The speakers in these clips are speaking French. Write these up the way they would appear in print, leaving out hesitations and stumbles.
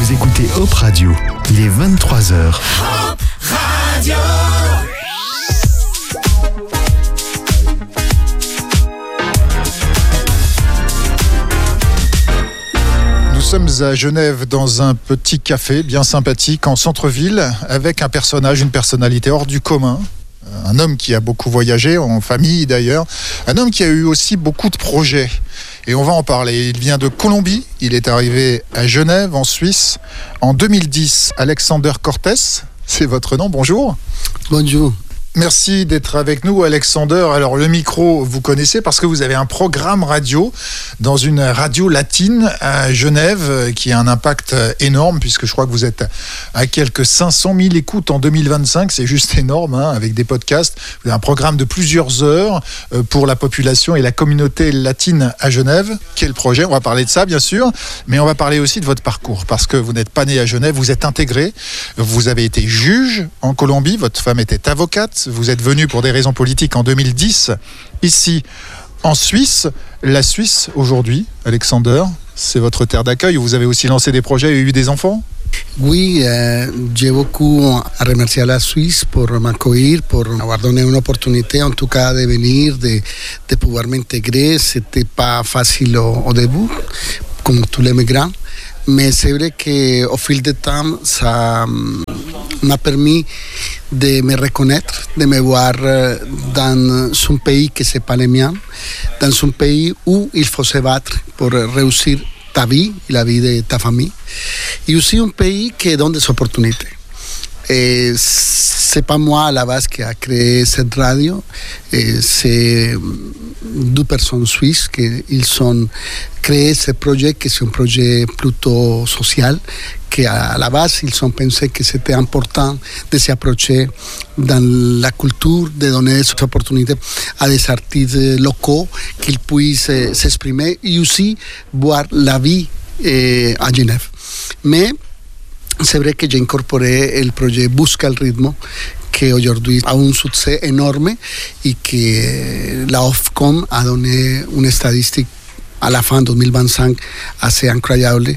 Vous écoutez Hop Radio, il est 23h. Hop Radio. Nous sommes à Genève dans un petit café bien sympathique en centre-ville avec un personnage, une personnalité hors du commun. Un homme qui a beaucoup voyagé, en famille d'ailleurs. Un homme qui a eu aussi beaucoup de projets. Et on va en parler. Il vient de Colombie. Il est arrivé à Genève, en Suisse, en 2010. Alexander Cortés, c'est votre nom. Bonjour. Bonjour. Merci d'être avec nous, Alexander. Alors, le micro, vous connaissez parce que vous avez un programme radio dans une radio latine à Genève qui a un impact énorme puisque je crois que vous êtes à quelques 500 000 écoutes en 2025. C'est juste énorme, hein, avec des podcasts. Vous avez un programme de plusieurs heures pour la population et la communauté latine à Genève. Quel projet? On va parler de ça, bien sûr, mais on va parler aussi de votre parcours parce que vous n'êtes pas né à Genève, vous êtes intégré. Vous avez été juge en Colombie, votre femme était avocate. Vous êtes venu pour des raisons politiques en 2010, ici en Suisse. La Suisse, aujourd'hui, Alexander, c'est votre terre d'accueil. Vous avez aussi lancé des projets et eu des enfants? Oui, j'ai beaucoup à remercier la Suisse pour m'accueillir, pour avoir donné une opportunité, en tout cas, de venir, de pouvoir m'intégrer. C'était pas facile au début, comme tous les migrants. Mais c'est vrai qu'au fil du temps, ça m'a permis de me reconnaître, de me voir dans un pays qui n'est pas le mien, dans un pays où il faut se battre pour réussir ta vie et la vie de ta famille, et aussi un pays qui donne des opportunités. Et c'est pas moi à la base qui a créé cette radio, et c'est deux personnes suisses qui ils ont créé ce projet, qui est un projet plutôt social, qu'à la base ils ont pensé que c'était important de s'approcher dans la culture, de donner cette opportunité à des artistes locaux qu'ils puissent s'exprimer et aussi voir la vie à Genève. Mais c'est vrai que j'ai incorporé le projet Busca el Ritmo, qui aujourd'hui a un succès énorme et que la Ofcom a donné une statistique à la fin 2025 assez incroyable.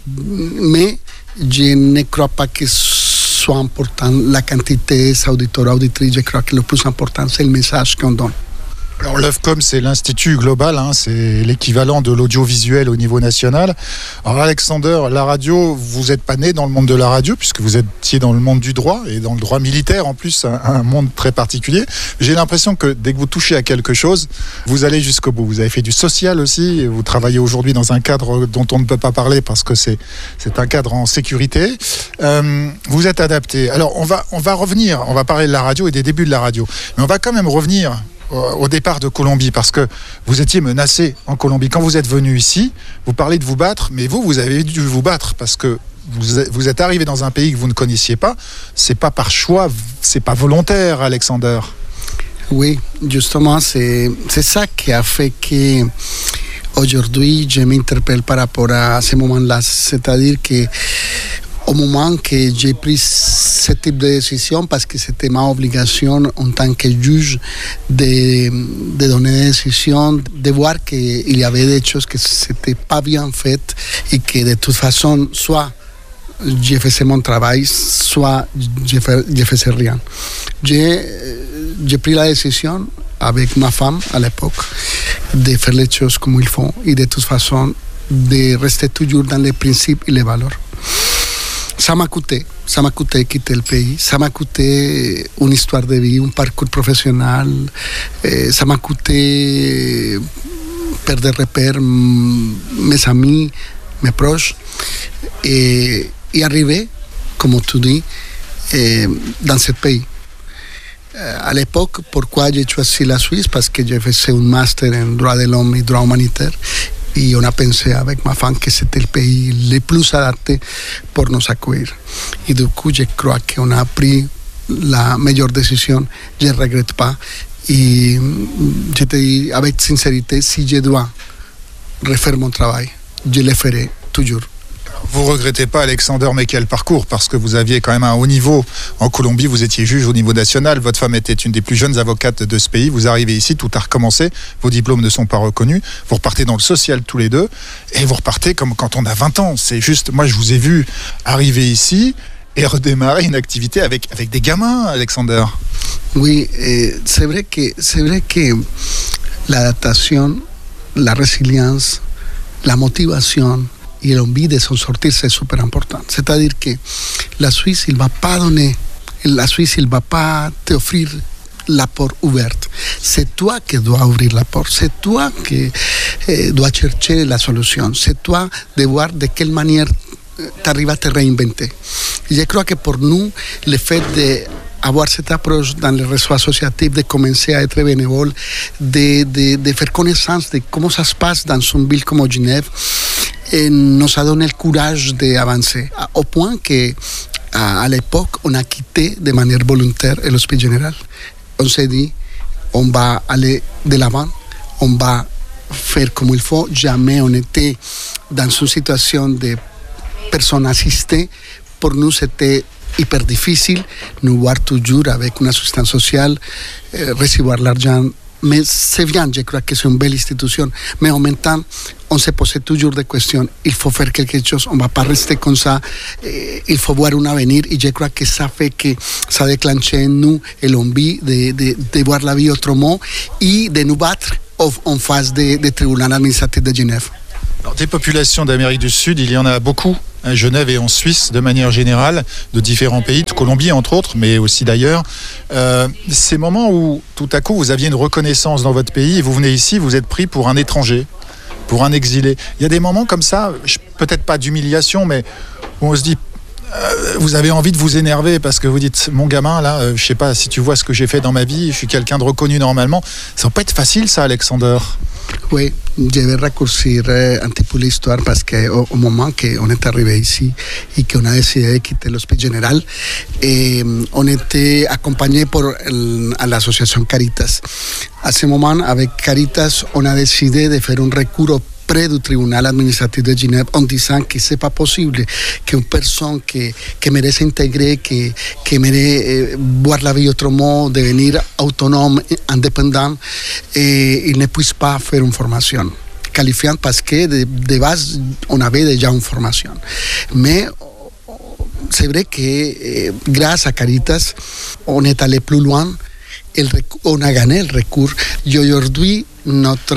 Mais je ne crois pas que soit important la quantité d'auditeurs, auditrices. Je crois que le plus important, c'est le message qu'on donne. Alors l'OFCOM, c'est l'Institut Global, hein, c'est l'équivalent de l'audiovisuel au niveau national. Alors Alexander, la radio, vous n'êtes pas né dans le monde de la radio, puisque vous étiez dans le monde du droit, et dans le droit militaire en plus, un monde très particulier. J'ai l'impression que dès que vous touchez à quelque chose, vous allez jusqu'au bout. Vous avez fait du social aussi, et vous travaillez aujourd'hui dans un cadre dont on ne peut pas parler, parce que c'est un cadre en sécurité. Vous êtes adapté. Alors on va revenir, on va parler de la radio et des débuts de la radio, mais on va quand même revenir au départ de Colombie, parce que vous étiez menacé en Colombie. Quand vous êtes venu ici, vous parlez de vous battre, mais vous avez dû vous battre parce que vous êtes arrivé dans un pays que vous ne connaissiez pas. C'est pas par choix, c'est pas volontaire, Alexander. Oui, justement, c'est ça qui a fait que aujourd'hui je m'interpelle par rapport à ce moment-là. C'est-à-dire que au moment que j'ai pris ce type de décision, parce que c'était ma obligation en tant que juge de donner des décisions, de voir qu'il y avait des choses qui n'étaient pas bien faites et que de toute façon, soit je faisais mon travail, soit je faisais rien. J'ai pris la décision avec ma femme à l'époque de faire les choses comme il faut et de toute façon de rester toujours dans les principes et les valeurs. Ça m'a coûté quitter le pays, ça m'a coûté une histoire de vie, un parcours professionnel, ça m'a coûté perdre des repères, mes amis, mes proches, et arriver, comme tu dis, dans ce pays. À l'époque, pourquoi j'ai choisi la Suisse? Parce que j'ai fait un master en droit de l'homme et droit humanitaire. Et on a pensé avec ma femme que c'était le pays le plus adapté pour nous accueillir. Et du coup, je crois qu'on a pris la meilleure décision. Je ne regrette pas. Et je te dis avec sincérité, si je dois refaire mon travail, je le ferai toujours. Vous regrettez pas, Alexander, mais quel parcours, parce que vous aviez quand même un haut niveau. En Colombie, vous étiez juge au niveau national. Votre femme était une des plus jeunes avocates de ce pays. Vous arrivez ici, tout a recommencé. Vos diplômes ne sont pas reconnus. Vous repartez dans le social tous les deux. Et vous repartez comme quand on a 20 ans. C'est juste, moi, je vous ai vu arriver ici et redémarrer une activité avec des gamins, Alexander. Oui, c'est vrai que l'adaptation, la résilience, la motivation et l'envie de s'en sortir, c'est super important. C'est-à-dire que la Suisse, il ne va pas t'offrir la porte ouverte. C'est toi qui dois ouvrir la porte. C'est toi qui dois chercher la solution. C'est toi de voir de quelle manière tu arrives à te réinventer. Et je crois que pour nous, le fait d'avoir cette approche dans le réseau associatif, de commencer à être bénévole, de faire connaissance de comment ça se passe dans une ville comme Genève, nous a donné le courage d'avancer, au point qu'à l'époque, on a quitté de manière volontaire l'Hospice Général. On s'est dit, on va aller de l'avant, on va faire comme il faut. Jamais on était dans une situation de personnes assistées. Pour nous, c'était hyper difficile, nous voir toujours avec une assistance sociale, recevoir l'argent. Mais c'est bien, je crois que c'est une belle institution. Mais en même temps, on se pose toujours des questions. Il faut faire quelque chose, on ne va pas rester comme ça. Il faut voir un avenir. Et je crois que ça fait que ça déclenche en nous l'envie de voir la vie autrement et de nous battre en face des tribunaux administratifs de Genève. Alors, des populations d'Amérique du Sud, il y en a beaucoup, à Genève et en Suisse de manière générale, de différents pays, de Colombie entre autres, mais aussi d'ailleurs. Ces moments où tout à coup vous aviez une reconnaissance dans votre pays et vous venez ici, vous êtes pris pour un étranger, pour un exilé. Il y a des moments comme ça, peut-être pas d'humiliation, mais où on se dit, vous avez envie de vous énerver parce que vous dites, mon gamin là, je sais pas si tu vois ce que j'ai fait dans ma vie, je suis quelqu'un de reconnu normalement. Ça va pas être facile ça, Alexander. Oui, je vais raccourcir un petit peu l'histoire parce qu'au moment qu'on est arrivé ici et qu'on a décidé de quitter l'Hospice Général, on était accompagné à l'association Caritas. À ce moment, avec Caritas, on a décidé de faire un recours près du tribunal administratif de Genève en disant que ce n'est pas possible qu'une personne qui merece s'intégrer, qui merece voir la vie autrement, devenir autonome, indépendant, il ne puisse pas faire une formation qualifiante parce que de base, on avait déjà une formation. Mais c'est vrai que grâce à Caritas, on est allé plus loin. On a gagné le recours. Et aujourd'hui, notre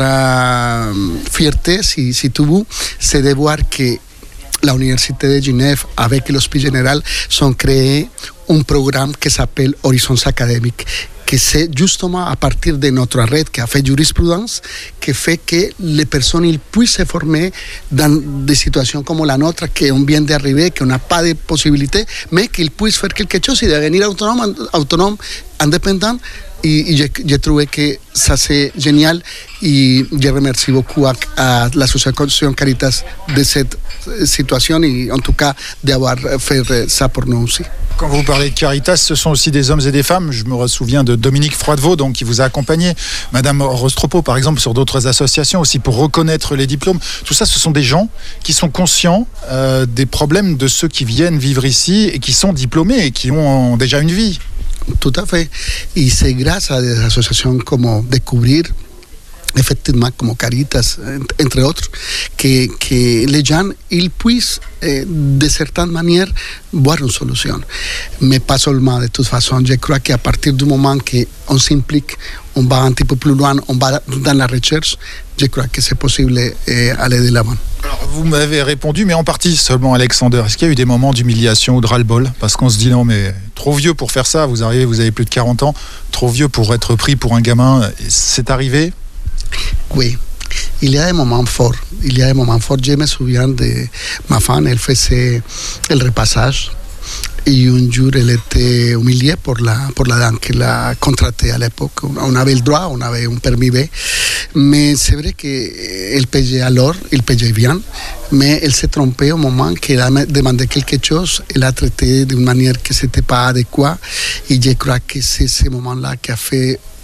fierté, si tu veux, c'est de voir que l'Université de Genève, avec l'Hospice Général, ont créé un programme qui s'appelle Horizons Académiques, que c'est justement à partir de notre red qui a fait jurisprudence, qui fait que les personnes ils puissent se former dans des situations comme la nôtre, qu'on vient d'arriver, qu'on n'a pas de possibilités, mais qu'ils puissent faire quelque chose et devenir autonome, indépendant. Et j'ai trouvé que ça c'est génial et je remercie beaucoup à l'association Caritas de cette situation et en tout cas d'avoir fait ça pour nous aussi. Quand vous parlez de Caritas, ce sont aussi des hommes et des femmes. Je me souviens de Dominique Froidevaux, donc, qui vous a accompagné. Madame Rostropo, par exemple, sur d'autres associations aussi, pour reconnaître les diplômes. Tout ça, ce sont des gens qui sont conscients des problèmes de ceux qui viennent vivre ici et qui sont diplômés et qui ont déjà une vie. Tout à fait. Et c'est grâce à des associations comme Découvrir, effectivement comme Caritas, entre autres, que les gens ils puissent de certaine manière voir une solution. Mais pas seulement, de toute façon. Je crois qu'à partir du moment qu'on s'implique, on va un petit peu plus loin, on va dans la recherche, je crois que c'est possible d'aller de l'avant. Alors, vous m'avez répondu, mais en partie seulement, Alexander. Est-ce qu'il y a eu des moments d'humiliation ou de ras-le-bol? Parce qu'on se dit, non, mais trop vieux pour faire ça, vous arrivez, vous avez plus de 40 ans, trop vieux pour être pris pour un gamin. C'est arrivé? Oui, il y a des moments forts. Je me souviens de ma femme, elle faisait le repassage. Et un jour, elle était humiliée pour la dame qu'elle a contratée à l'époque. On avait le droit, on avait un permis B. Mais c'est vrai qu'elle payait alors, elle payait bien. Mais elle s'est trompée au moment qu'elle a demandé quelque chose. Elle a traité d'une manière qui n'était pas adéquate. Et je crois que c'est ce moment-là qui a fait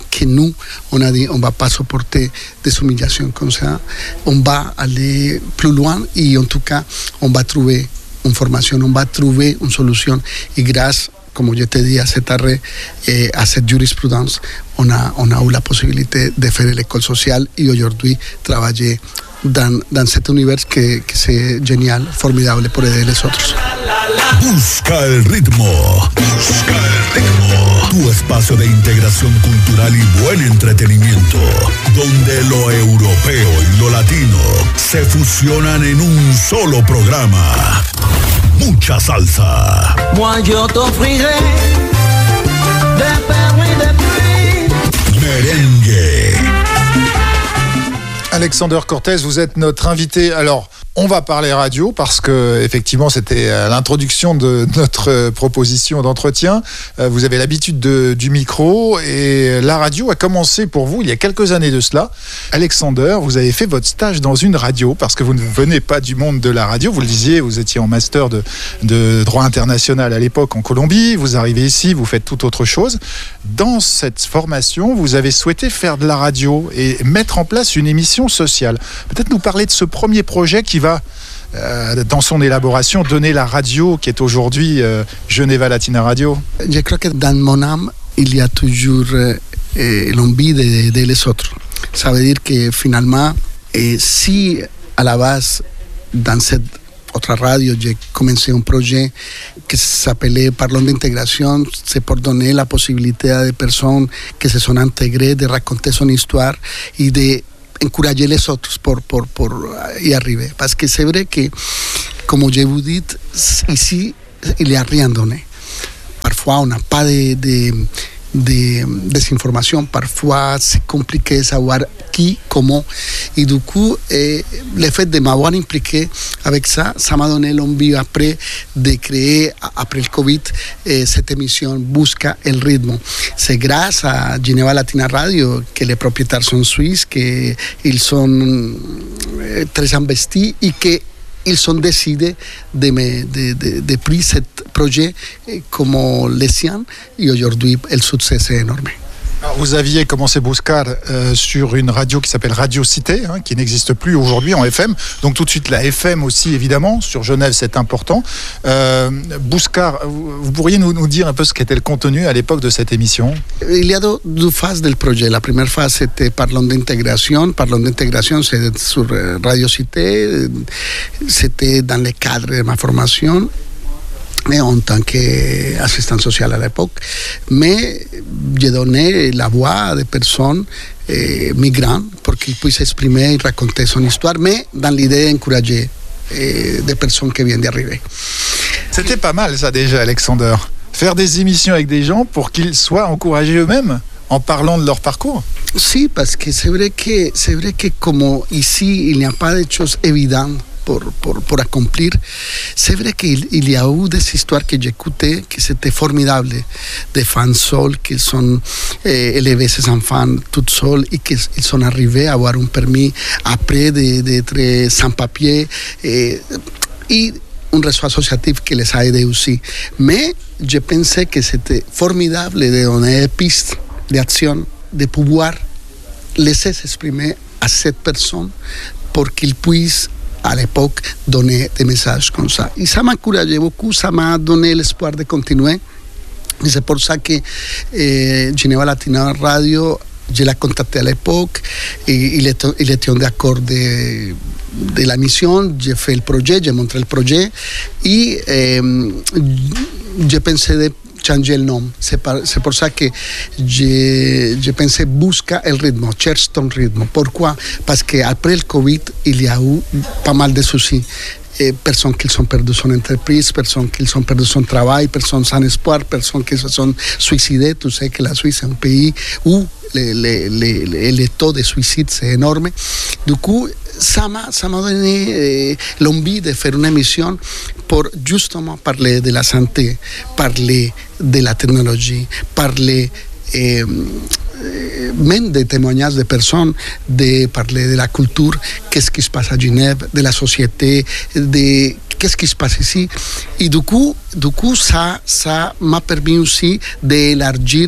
que nous, on a dit, on va pas supporter des humiliations comme ça, on va aller plus loin et en tout cas, on va trouver une formation, on va trouver une solution et grâce, comme je te dis, à cet arrêt, à cette jurisprudence, on a eu la possibilité de faire l'école sociale et aujourd'hui travailler dans cet univers que c'est génial, formidable pour aider les autres. Busca el ritmo. Tu espacio de integración cultural y buen entretenimiento, donde lo europeo y lo latino se fusionan en un solo programa. Mucha salsa. Moi je t'offrirai des perles et des pluies. Merengue. Alexander Cortés, vous êtes notre invité. Alors, on va parler radio parce que effectivement, c'était l'introduction de notre proposition d'entretien. Vous avez l'habitude du micro et la radio a commencé pour vous il y a quelques années de cela. Alexander, vous avez fait votre stage dans une radio parce que vous ne venez pas du monde de la radio. Vous le disiez, vous étiez en master de droit international à l'époque en Colombie. Vous arrivez ici, vous faites tout autre chose. Dans cette formation, vous avez souhaité faire de la radio et mettre en place une émission sociale. Peut-être nous parler de ce premier projet qui va, dans son élaboration, donner la radio qui est aujourd'hui Geneva Latina Radio. Je crois que dans mon âme, il y a toujours l'envie d'aider les autres. Ça veut dire que finalement, si à la base, dans cette autre radio, j'ai commencé un projet qui s'appelait Parlons d'intégration, c'est pour donner la possibilité à des personnes qui se sont intégrées de raconter son histoire et de encourager les autres pour y arriver. Parce que c'est vrai que, comme je vous dis, ici, il n'y a rien donné. Parfois, on n'a pas de désinformation, parfois c'est compliqué de savoir qui, comment. Et du coup, le fait de m'avoir impliqué avec ça, ça m'a donné l'envie après de créer, après le Covid, cette émission Busca el ritmo. C'est grâce à Geneva Latina Radio que les propriétaires sont suisses, qu'ils sont très investis et que ils ont décidé de prendre ce projet comme le sien et aujourd'hui le succès est énorme. Alors, vous aviez commencé Buscar sur une radio qui s'appelle Radio Cité, qui n'existe plus aujourd'hui en FM. Donc tout de suite la FM aussi évidemment, sur Genève c'est important. Buscar, vous pourriez nous dire un peu ce qu'était le contenu à l'époque de cette émission? Il y a deux phases du projet. La première phase c'était Parlons d'intégration. Parlons d'intégration c'est sur Radio Cité. C'était dans le cadre de ma formation. Mais en tant qu'assistant social à l'époque, mais j'ai donné la voix à des personnes migrantes pour qu'ils puissent exprimer et raconter son histoire, mais dans l'idée d'encourager des personnes qui viennent d'arriver. C'était pas mal ça déjà, Alexander. Faire des émissions avec des gens pour qu'ils soient encouragés eux-mêmes en parlant de leur parcours. Si, parce que c'est vrai que comme ici, il n'y a pas de choses évidentes pour accomplir. C'est vrai qu'il y a eu des histoires que j'écoutais qui c'était formidable, des femmes seules qui sont élevées ces enfants toutes seules et qui ils sont arrivés à avoir un permis après d'être sans papier et un réseau associatif qui les a aidés aussi. Mais je pensais que c'était formidable de donner des pistes d'action, de pouvoir laisser s'exprimer à cette personne pour qu'ils puissent à l'époque donner des messages comme ça. Et ça m'a encouragé beaucoup, ça m'a donné l'espoir de continuer. Et c'est pour ça que Geneva Latina Radio, je l'ai contacté à l'époque et il était d'accord de la mission. J'ai fait le projet, j'ai montré le projet et j'ai pensé de changer le nom. C'est pour ça que j'ai pensé Busca el ritmo, cherche ton rythme. Pourquoi? Parce qu'après le Covid, il y a eu pas mal de soucis. Personnes qui ont perdu son entreprise, personnes qui ont perdu son travail, personnes sans espoir, personnes qui se sont suicidées. Tu sais que la Suisse est un pays où le taux de suicide c'est énorme. Du coup, ça m'a donné l'envie de faire une émission pour justement parler de la santé, parler de la technologie, parler même des témoignages de personnes, de parler de la culture, qu'est-ce qui se passe à Genève, de la société, de qu'est-ce qui se passe ici. Et du coup ça m'a permis aussi d'élargir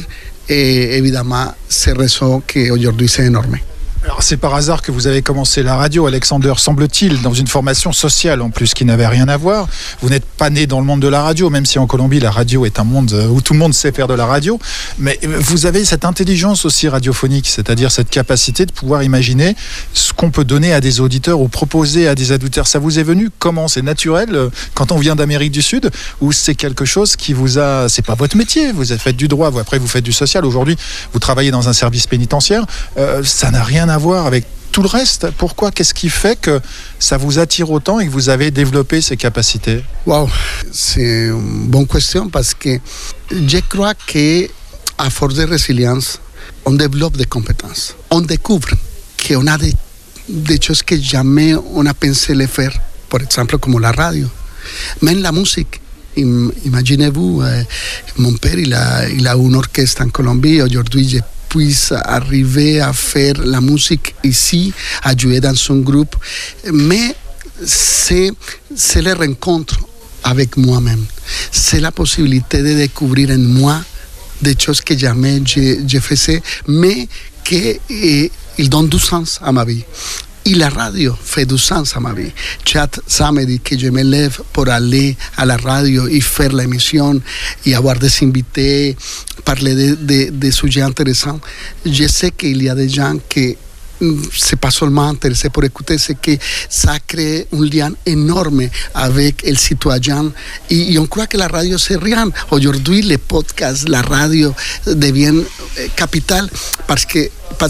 et évidemment, ce réseau qui aujourd'hui c'est énorme. Alors, c'est par hasard que vous avez commencé la radio, Alexander, semble-t-il, dans une formation sociale en plus qui n'avait rien à voir. Vous n'êtes pas né dans le monde de la radio, même si en Colombie, la radio est un monde où tout le monde sait faire de la radio. Mais vous avez cette intelligence aussi radiophonique, c'est-à-dire cette capacité de pouvoir imaginer ce qu'on peut donner à des auditeurs ou proposer à des auditeurs. Ça vous est venu comment? C'est naturel quand on vient d'Amérique du Sud, ou c'est quelque chose qui vous a... C'est pas votre métier, vous avez fait du droit, après vous faites du social. Aujourd'hui, vous travaillez dans un service pénitentiaire. Ça n'a rien à voir avec tout le reste. Pourquoi? Qu'est-ce qui fait que ça vous attire autant et que vous avez développé ces capacités? Wow, c'est une bonne question parce que je crois qu'à force de résilience, on développe des compétences. On découvre qu'on a des choses que jamais on a pensé les faire, par exemple comme la radio, même la musique. Imaginez-vous, mon père il a un orchestre en Colombie. Aujourd'hui, je puisse arriver à faire la musique ici, à jouer dans son groupe. Mais c'est les rencontres avec moi-même. C'est la possibilité de découvrir en moi des choses que jamais je faisais, mais qu'ils donnent du sens à ma vie. Et la radio fait du sens à ma vie. Chaque samedi que je me lève pour aller à la radio et faire l'émission et avoir des invités, parler de sujets intéressants, je sais qu'il y a des gens qui c'est pas seulement intéressé pour écouter, c'est que ça crée un lien énorme avec le citoyen. Et on croit que la radio, c'est rien. Aujourd'hui, les podcasts, la radio deviennent capital parce que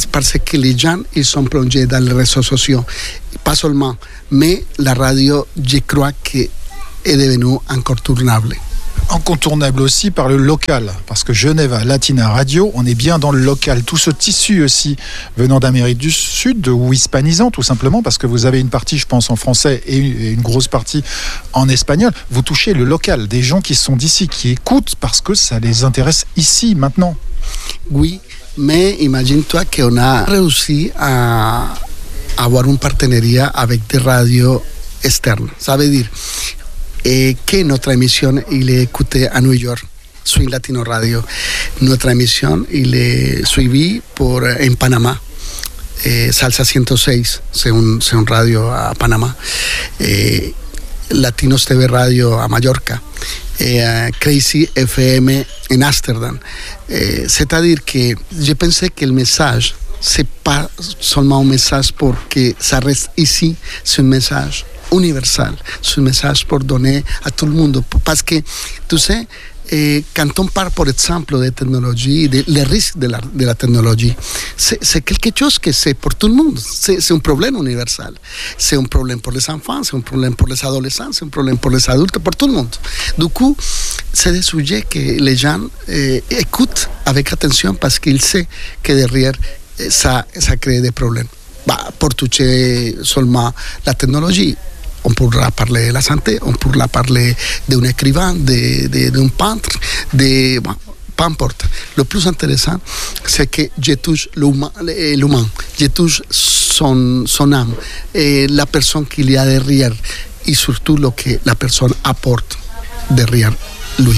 les gens ils sont plongés dans les réseaux sociaux. Pas seulement, mais la radio, je crois qu'elle est devenue incontournable. Incontournable aussi par le local, parce que Geneva Latina Radio, on est bien dans le local. Tout ce tissu aussi venant d'Amérique du Sud ou hispanisant tout simplement, parce que vous avez une partie, je pense, en français et une grosse partie en espagnol. Vous touchez le local, des gens qui sont d'ici, qui écoutent parce que ça les intéresse ici, maintenant. Oui, mais imagine-toi qu'on a réussi à avoir une partenariat avec des radios externes. Ça veut dire que notre émission il est écoutée à New York, Swing Latino Radio. Notre émission il est suivie en Panama, Salsa 106, c'est un radio à Panama, Latinos TV Radio à Mallorca, Crazy FM en Amsterdam. C'est-à-dire que je pensais que le message, c'est pas seulement un message pour que ça reste ici, c'est un message universal, c'est un message pour donner à tout le monde. Parce que, tu sais, quand on parle, par exemple, de technologie, les risques de la technologie, c'est quelque chose que c'est pour tout le monde. C'est un problème universal. C'est un problème pour les enfants, c'est un problème pour les adolescents, c'est un problème pour les adultes, pour tout le monde. Du coup, c'est des sujets que les gens écoutent avec attention parce qu'ils savent que derrière, ça crée des problèmes. Pour toucher seulement la technologie, on pourra parler de la santé, on pourra parler d'un écrivain, d'un peintre, peu importe. Le plus intéressant, c'est que je touche l'humain, je touche son âme, et la personne qu'il y a derrière, et surtout ce que la personne apporte derrière lui.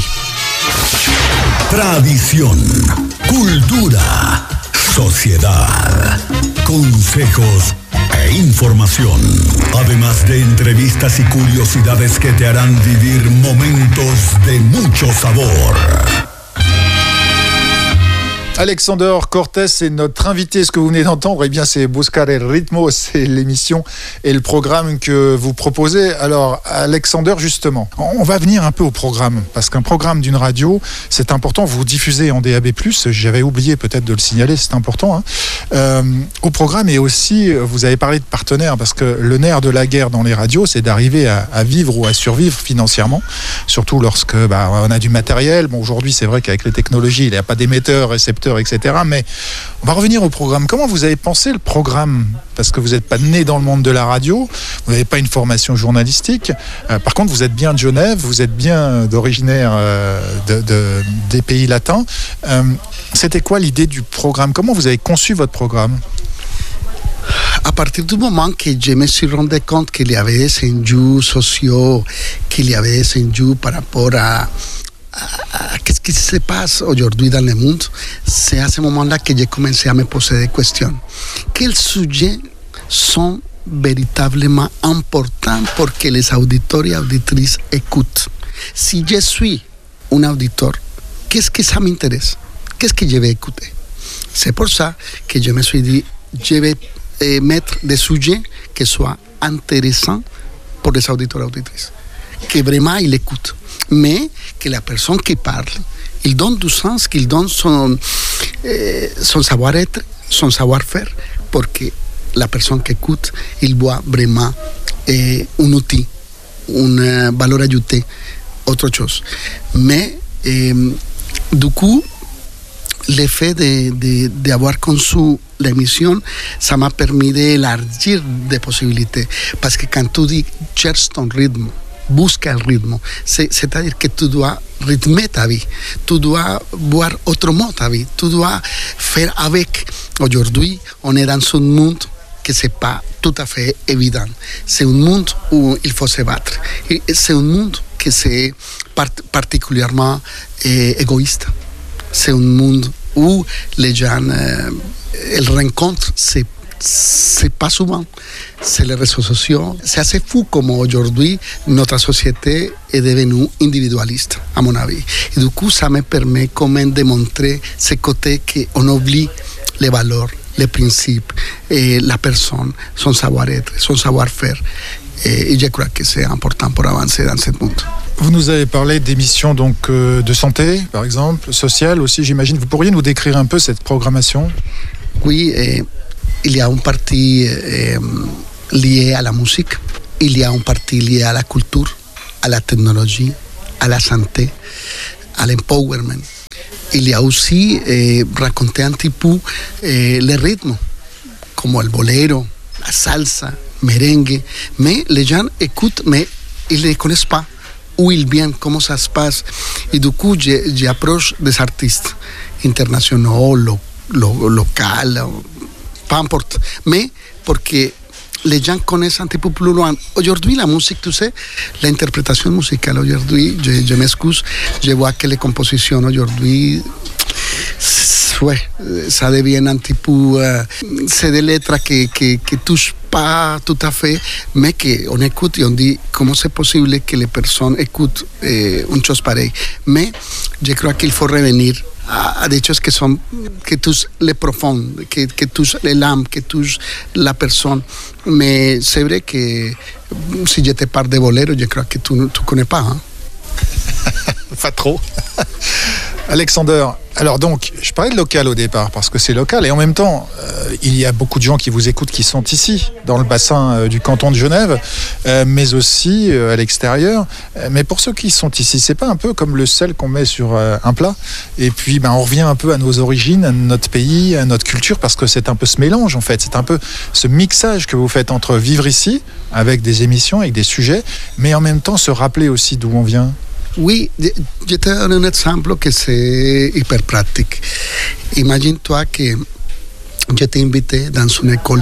Tradición, cultura, sociedad, consejos e información. Además de entrevistas y curiosidades que te harán vivir momentos de mucho sabor. Alexander Cortés est notre invité. Ce que vous venez d'entendre, eh bien, c'est Buscar el Ritmo, c'est l'émission et le programme que vous proposez. Alors, Alexander, justement, on va venir un peu au programme, parce qu'un programme d'une radio, c'est important. Vous diffusez en DAB+, j'avais oublié peut-être de le signaler, c'est important. Au programme, et aussi, vous avez parlé de partenaires, parce que le nerf de la guerre dans les radios, c'est d'arriver à vivre ou à survivre financièrement, surtout lorsque on a du matériel. Bon, aujourd'hui, c'est vrai qu'avec les technologies, il n'y a pas d'émetteurs, récepteurs, etc. Mais on va revenir au programme. Comment vous avez pensé le programme? Parce que vous n'êtes pas né dans le monde de la radio, vous n'avez pas une formation journalistique. Par contre, vous êtes bien de Genève, vous êtes bien d'originaire des pays latins. C'était quoi l'idée du programme? Comment vous avez conçu votre programme? À partir du moment que je me suis rendu compte qu'il y avait des enjeux sociaux, qu'il y avait des enjeux par rapport à qu'est-ce qui se passe aujourd'hui dans le monde, c'est à ce moment-là que j'ai commencé à me poser des questions. Quels sujets sont véritablement importants pour que les auditeurs et auditrices écoutent? Si je suis un auditeur, qu'est-ce que ça m'intéresse? Qu'est-ce que je vais écouter? C'est pour ça que je me suis dit, je vais mettre des sujets qui soient intéressants pour les auditeurs et auditrices, que vraiment ils écoutent, mais que la personne qui parle, il donne du sens, qu'il donne son savoir-être, son savoir-faire, pour que la personne qui écoute, il voit vraiment un outil, une valeur ajoutée, autre chose. Mais du coup, le fait d'avoir conçu l'émission, ça m'a permis d'élargir des possibilités. Parce que quand tu dis cherche ton rythme, busca el rythme, c'est-à-dire que tu dois rythmer ta vie, tu dois voir autrement ta vie, tu dois faire avec. Aujourd'hui, on est dans un monde que ce n'est pas tout à fait évident. C'est un monde où il faut se battre. C'est un monde que c'est particulièrement égoïste. C'est un monde où les gens, elles rencontrent, c'est pas souvent. C'est les réseaux sociaux. C'est assez fou comme aujourd'hui notre société est devenue individualiste, à mon avis. Et du coup, ça me permet quand même de montrer ce côté qu'on oublie les valeurs, les principes, et la personne, son savoir-être, son savoir-faire. Et je crois que c'est important pour avancer dans ce monde. Vous nous avez parlé d'émissions donc de santé, par exemple, sociales aussi, j'imagine. Vous pourriez nous décrire un peu cette programmation? Oui, il y a une partie liée à la musique, il y a une partie liée à la culture, à la technologie, à la santé, à l'empowerment. Il y a aussi raconter un petit peu les rythmes, comme le bolero, la salsa, merengue. Mais les gens écoutent, mais ils ne les connaissent pas. Où ils viennent, comment ça se passe. Et du coup, j'approche des artistes internationaux, locaux, peu importe. Mais pour que les gens connaissent un petit peu plus loin. Aujourd'hui, la musique, tu sais, l'interprétation musicale aujourd'hui, je m'excuse, je vois que les compositions aujourd'hui, ouais, ça devient un petit peu... c'est des lettres qui touchent pas tout à fait, mais qu'on écoute et on dit comment c'est possible que les personnes écoutent une chose pareille. Mais je crois qu'il faut revenir à des choses qui touchent les profonds, qui touchent l'âme, qui touchent la personne. Mais c'est vrai que si je te parle de bolero, je crois que tu ne connais pas. Hein? Pas trop. Alexander, alors donc, je parlais de local au départ, parce que c'est local, et en même temps, il y a beaucoup de gens qui vous écoutent qui sont ici, dans le bassin du canton de Genève, mais aussi à l'extérieur. Mais pour ceux qui sont ici, c'est pas un peu comme le sel qu'on met sur un plat, et puis on revient un peu à nos origines, à notre pays, à notre culture, parce que c'est un peu ce mélange en fait, c'est un peu ce mixage que vous faites entre vivre ici, avec des émissions, avec des sujets, mais en même temps se rappeler aussi d'où on vient. Oui, je te donne un exemple que c'est hyper pratique. Imagine-toi que je t'ai invité dans une école,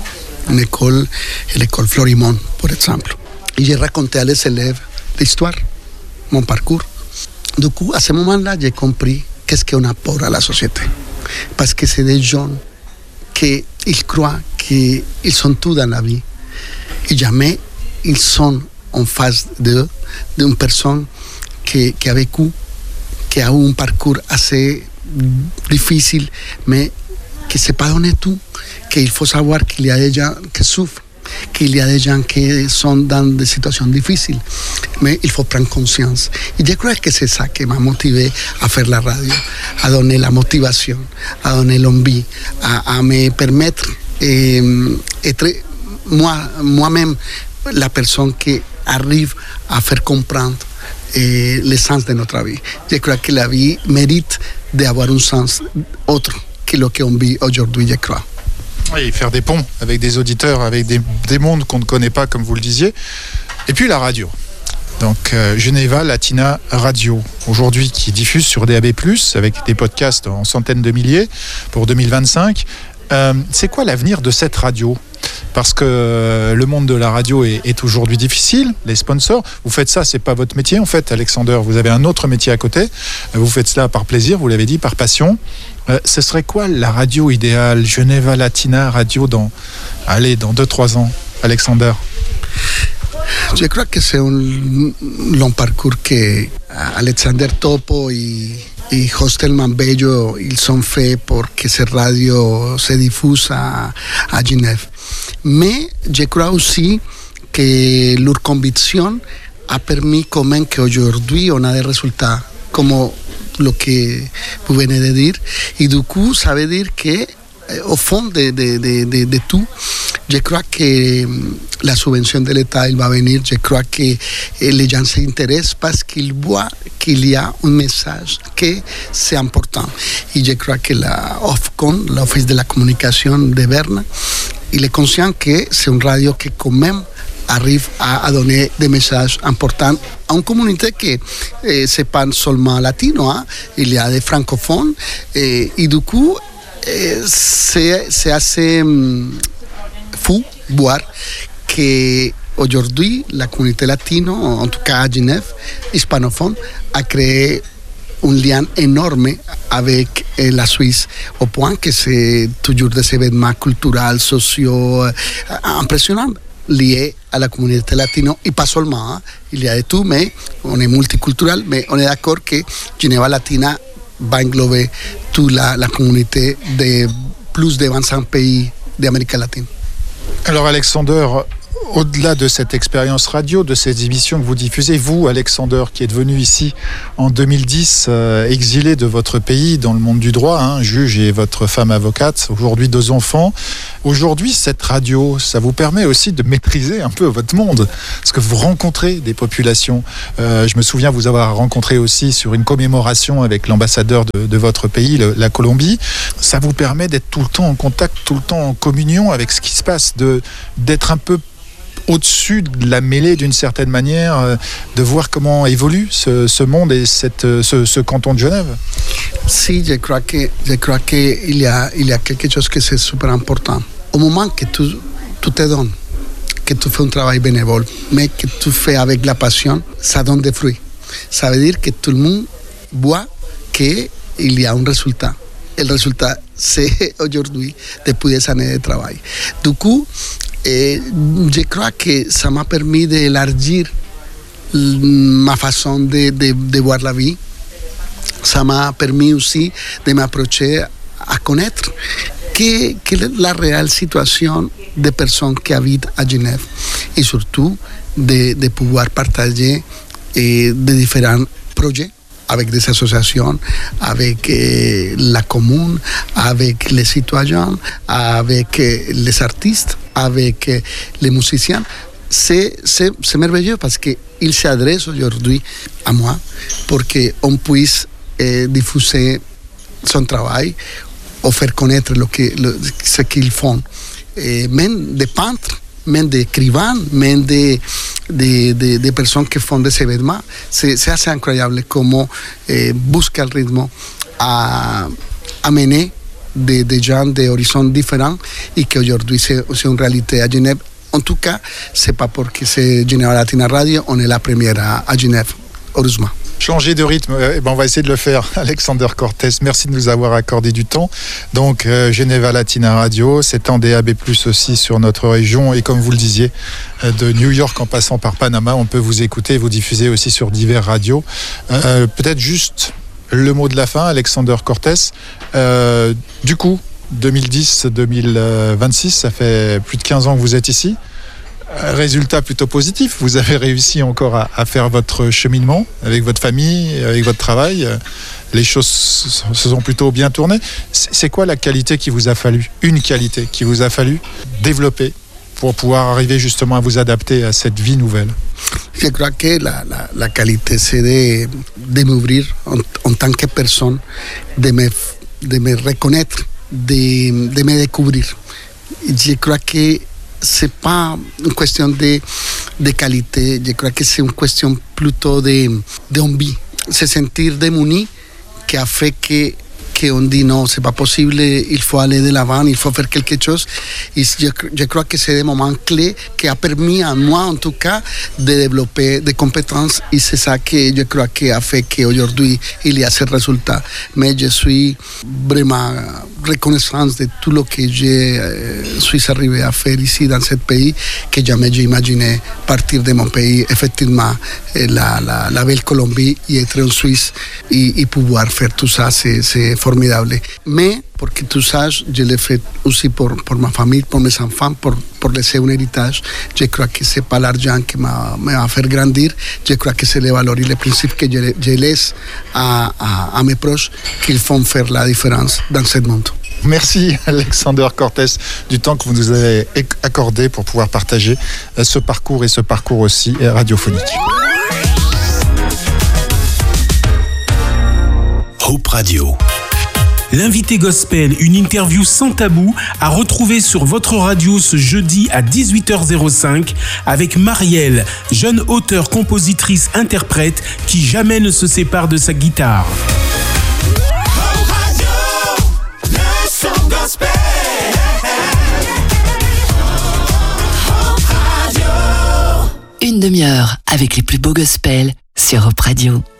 l'école Florimond, par exemple. Et j'ai raconté à les élèves l'histoire, mon parcours. Du coup, à ce moment-là, j'ai compris qu'est-ce qu'on apporte à la société. Parce que c'est des gens qui croient qu'ils sont tout dans la vie. Et jamais ils sont en face d'une personne qui a vécu, qui a eu un parcours assez difficile, mais qui ne s'est pas donné tout, qu'il faut savoir qu'il y a des gens qui souffrent, qu'il y a des gens qui sont dans des situations difficiles, mais il faut prendre conscience. Et je crois que c'est ça qui m'a motivé à faire la radio, à donner la motivation, à donner l'envie, à me permettre d'être moi-même la personne qui arrive à faire comprendre le sens de notre vie. Je crois que la vie mérite d'avoir un sens autre que ce qu'on vit aujourd'hui, je crois. Oui, faire des ponts avec des auditeurs, avec des mondes qu'on ne connaît pas, comme vous le disiez. Et puis la radio. Donc Geneva Latina Radio, aujourd'hui qui diffuse sur DAB+, avec des podcasts en centaines de milliers pour 2025. C'est quoi l'avenir de cette radio ? Parce que le monde de la radio est aujourd'hui difficile, les sponsors. Vous faites ça, c'est pas votre métier en fait, Alexander. Vous avez un autre métier à côté. Vous faites cela par plaisir, vous l'avez dit, par passion. Ce serait quoi la radio idéale, Geneva Latina Radio dans 2-3 ans, Alexander? Je crois que c'est un long parcours que Alexander Topo y Hostelman Bello ils ont fait pour que cette radio se diffuse à Genève. Mais je crois aussi que leur conviction a permis quand même qu'aujourd'hui on a des résultats comme lo que vous venez de dire. Et du coup, ça veut dire que au fond de tout, je crois que la subvention de l'État il va venir. Je crois que les gens s'intéressent parce qu'ils voient qu'il y a un message que c'est important. Et je crois que la OFCON, l'Office de la communication de Berna, il est conscient que c'est une radio qui quand même arrive à donner des messages importants à une communauté qui c'est pas seulement latino, hein? Il y a des francophones et du coup c'est assez fou voir que aujourd'hui la communauté latino, en tout cas à Genève, hispanophone, a créé un lien énorme avec la Suisse, au point que c'est toujours des événements culturels, sociaux, impressionnants liés à la communauté latino, et pas seulement, hein. Il y a de tout, mais on est multiculturel, mais on est d'accord que Geneva Latina va englober toute la communauté de plus de 25 pays d'Amérique latine. Alors Alexander, au-delà de cette expérience radio, de ces émissions que vous diffusez, vous, Alexander, qui êtes venu ici en 2010, exilé de votre pays dans le monde du droit, hein, juge et votre femme avocate, aujourd'hui 2 enfants. Aujourd'hui, cette radio, ça vous permet aussi de maîtriser un peu votre monde, parce que vous rencontrez des populations. Je me souviens vous avoir rencontré aussi sur une commémoration avec l'ambassadeur de votre pays, la Colombie. Ça vous permet d'être tout le temps en contact, tout le temps en communion avec ce qui se passe, d'être un peu au-dessus de la mêlée d'une certaine manière, de voir comment évolue ce monde et ce canton de Genève. Si, je crois qu'il y a quelque chose que c'est super important. Au moment que tu te donnes, que tu fais un travail bénévole, mais que tu fais avec la passion, ça donne des fruits. Ça veut dire que tout le monde voit qu'il y a un résultat. Et le résultat, c'est aujourd'hui, depuis des années de travail. Du coup, je crois que ça m'a permis d'élargir ma façon de voir la vie. Ça m'a permis aussi de m'approcher à connaître quelle est la réelle situation des personnes qui habitent à Genève et surtout de pouvoir partager des différents projets avec des associations, avec la commune, avec les citoyens, avec les artistes, avec les musiciens. C'est merveilleux parce qu'il s'adresse aujourd'hui à moi pour qu'on puisse diffuser son travail ou faire connaître ce qu'ils font. Même des peintres, même des écrivains, même des personnes qui font des événements. C'est assez incroyable comment busca le rythme à amener des gens d'horizons différents et qu'aujourd'hui c'est une réalité à Genève. En tout cas, c'est pas parce que c'est Geneva Latina Radio, on est la première à Genève, heureusement. Changer de rythme, on va essayer de le faire. Alexander Cortés, merci de nous avoir accordé du temps. Donc, Geneva Latina Radio, c'est en DAB+, aussi sur notre région. Et comme vous le disiez, de New York en passant par Panama, on peut vous écouter et vous diffuser aussi sur divers radios. Peut-être juste le mot de la fin, Alexander Cortés. Du coup, 2010-2026, ça fait plus de 15 ans que vous êtes ici. Résultat plutôt positif, vous avez réussi encore à faire votre cheminement avec votre famille, avec votre travail. Les choses se sont plutôt bien tournées. C'est quoi la qualité qui vous a fallu, une qualité qui vous a fallu développer pour pouvoir arriver justement à vous adapter à cette vie nouvelle? Je crois que la qualité, c'est de m'ouvrir en tant que personne, de me reconnaître, de me découvrir. Je crois que c'est pas une question de qualité, je crois que c'est une question plutôt d'envie. Se sentir démuni qui a fait que qu'on dit non, c'est pas possible, il faut aller de l'avant, il faut faire quelque chose. Et je crois que c'est des moments clés qui a permis à moi, en tout cas, de développer des compétences et c'est ça que je crois qui a fait qu'aujourd'hui, il y a ce résultat. Mais je suis vraiment reconnaissant de tout ce que je suis arrivé à faire ici dans ce pays, que jamais j'ai imaginé partir de mon pays, effectivement, la belle Colombie, et être en Suisse et pouvoir faire tout ça, c'est formidable. Mais pour que tu saches, je l'ai fait aussi pour ma famille, pour mes enfants, pour laisser un héritage. Je crois que ce n'est pas l'argent qui m'a fait grandir, je crois que c'est les valeurs et les principes que je laisse à mes proches qui font faire la différence dans ce monde. Merci Alexander Cortés du temps que vous nous avez accordé pour pouvoir partager ce parcours et ce parcours aussi radiophonique. Hope Radio. L'invité gospel, une interview sans tabou, à retrouver sur votre radio ce jeudi à 18h05 avec Marielle, jeune auteure, compositrice, interprète qui jamais ne se sépare de sa guitare. Hope Radio, le son gospel. Hope Radio. Une demi-heure avec les plus beaux gospels sur Hope Radio.